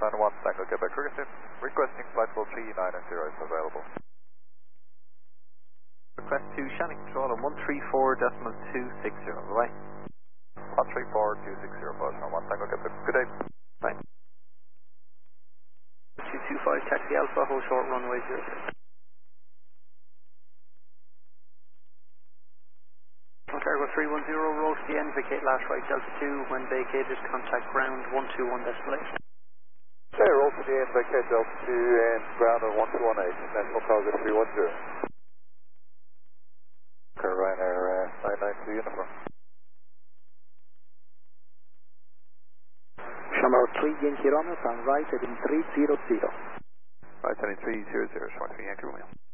1 Tango Quebec requesting flight level 39 and 0 is available. Request to Shannon Control on 134.260, bye. 134.260, Boston 1 Tango Quebec. Good day. Bye. 225 taxi Alpha, hold short runway 06. Cargo 310, roll to the end, vacate last right Delta 2, when vacated contact ground 121 destination. Okay, roll to the end, vacate Delta 2 and ground on 1218, national cargo 310. Ryanair 992 uniform. Shamrock 3 Yankee Romeo, turn right heading 300. Right heading 300, Shamrock 3 Yankee Romeo.